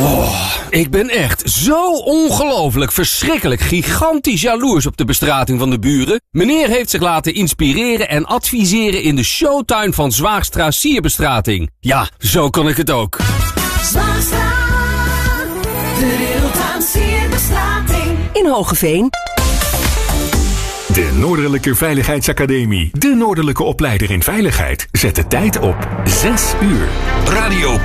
Ik ben echt zo ongelooflijk, verschrikkelijk, gigantisch jaloers op de bestrating van de buren. Meneer heeft zich laten inspireren en adviseren in de showtuin van Zwaagstra Sierbestrating. Ja, zo kan ik het ook. Zwaagstra, de wereldtuin Sierbestrating. In Hoogeveen. De Noordelijke Veiligheidsacademie. De Noordelijke opleider in veiligheid. Zet de tijd op 6 uur. Radio